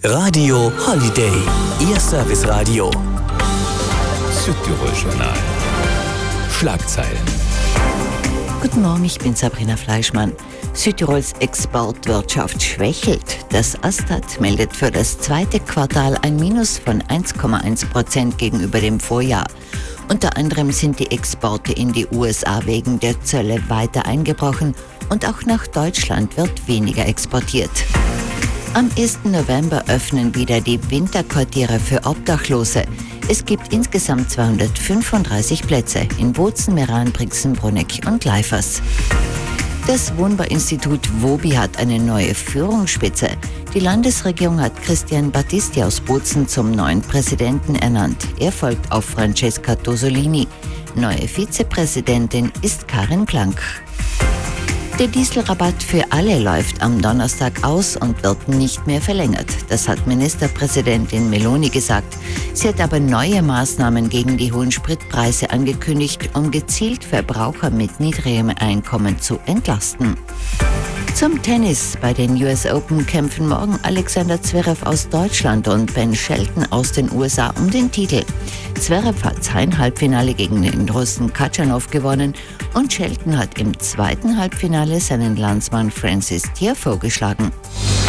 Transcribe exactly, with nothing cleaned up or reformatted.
Radio Holiday, Ihr Serviceradio. Südtirol Journal. Schlagzeilen. Guten Morgen, ich bin Sabrina Fleischmann. Südtirols Exportwirtschaft schwächelt. Das Astat meldet für das zweite Quartal ein Minus von eins Komma eins Prozent gegenüber dem Vorjahr. Unter anderem sind die Exporte in die U S A wegen der Zölle weiter eingebrochen und auch nach Deutschland wird weniger exportiert. Am ersten November öffnen wieder die Winterquartiere für Obdachlose. Es gibt insgesamt zweihundertfünfunddreißig Plätze in Bozen, Meran, Brixen, Bruneck und Leifers. Das Wohnbauinstitut WOBI hat eine neue Führungsspitze. Die Landesregierung hat Christian Battisti aus Bozen zum neuen Präsidenten ernannt. Er folgt auf Francesca Tosolini. Neue Vizepräsidentin ist Karin Planck. Der Dieselrabatt für alle läuft am Donnerstag aus und wird nicht mehr verlängert. Das hat Ministerpräsidentin Meloni gesagt. Sie hat aber neue Maßnahmen gegen die hohen Spritpreise angekündigt, um gezielt Verbraucher mit niedrigem Einkommen zu entlasten. Zum Tennis. Bei den U S Open kämpfen morgen Alexander Zverev aus Deutschland und Ben Shelton aus den U S A um den Titel. Zverev hat sein Halbfinale gegen den Russen Khachanov gewonnen und Shelton hat im zweiten Halbfinale seinen Landsmann Francis Tiafoe geschlagen.